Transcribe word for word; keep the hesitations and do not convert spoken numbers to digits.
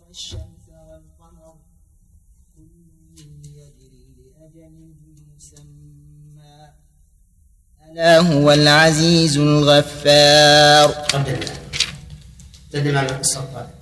والشمس والقمر كل يجري لأجل مسمى ألا هو العزيز الغفار. قدم له تدم على القصة.